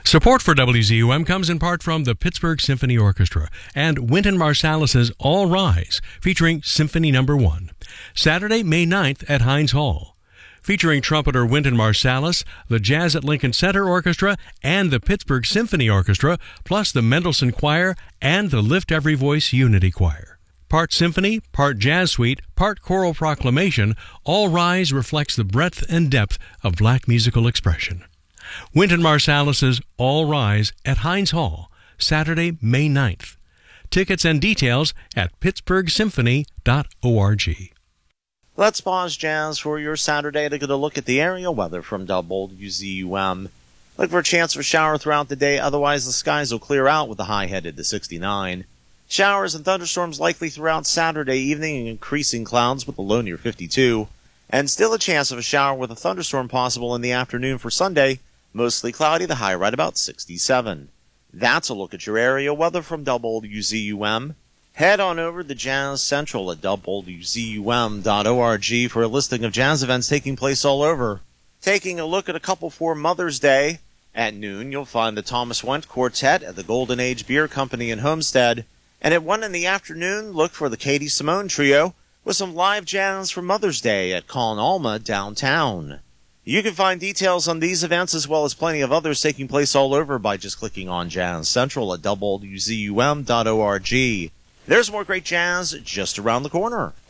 Support for WZUM comes in part from the Pittsburgh Symphony Orchestra and Wynton Marsalis's All Rise, featuring Symphony No. 1. Saturday, May 9th at Heinz Hall. Featuring trumpeter Wynton Marsalis, the Jazz at Lincoln Center Orchestra, and the Pittsburgh Symphony Orchestra, plus the Mendelssohn Choir and the Lift Every Voice Unity Choir. Part symphony, part jazz suite, part choral proclamation, All Rise reflects the breadth and depth of black musical expression. Wynton Marsalis's All Rise at Heinz Hall, Saturday, May 9th. Tickets and details at pittsburghsymphony.org. Let's pause jazz for your Saturday to get a look at the area weather from WZUM. Look for a chance for shower throughout the day, otherwise the skies will clear out with the high headed to 69. Showers and thunderstorms likely throughout Saturday evening and increasing clouds with a low near 52. And still a chance of a shower with a thunderstorm possible in the afternoon for Sunday. Mostly cloudy, the high right about 67. That's a look at your area weather from WZUM. Head on over to Jazz Central at WZUM.org for a listing of jazz events taking place all over. Taking a look at a couple for Mother's Day. At noon, you'll find the Thomas Went Quartet at the Golden Age Beer Company in Homestead. And at 1 in the afternoon, look for the Katie Simone Trio with some live jazz for Mother's Day at Con Alma downtown. You can find details on these events as well as plenty of others taking place all over by just clicking on Jazz Central at WZUM.org. There's more great jazz just around the corner.